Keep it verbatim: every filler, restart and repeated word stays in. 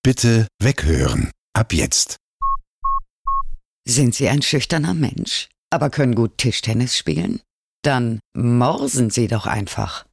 Bitte weghören. Ab jetzt. Sind Sie ein schüchterner Mensch, aber können gut Tischtennis spielen? Dann morsen Sie doch einfach.